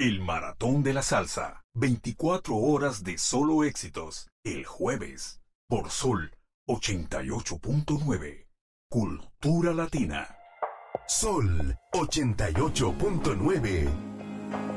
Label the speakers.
Speaker 1: El Maratón de la Salsa. 24 horas de solo éxitos. El jueves. Por Sol 88.9. Cultura Latina.
Speaker 2: Sol 88.9.